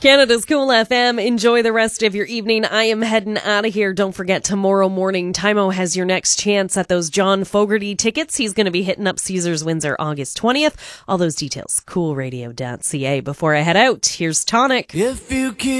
Canada's Cool FM. Enjoy the rest of your evening. I am heading out of here. Don't forget, tomorrow morning, Timo has your next chance at those John Fogerty tickets. He's going to be hitting up Caesars Windsor August 20th. All those details, coolradio.ca. Before I head out, here's Tonic. If you keep